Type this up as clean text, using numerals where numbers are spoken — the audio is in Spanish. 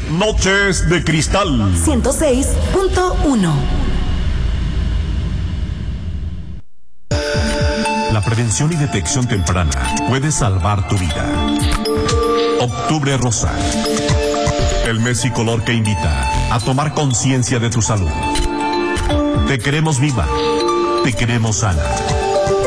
Noches de Cristal 106.1. La prevención y detección temprana puede salvar tu vida. Octubre Rosa. El mes y color que invita a tomar conciencia de tu salud. Te queremos viva. Te queremos sana.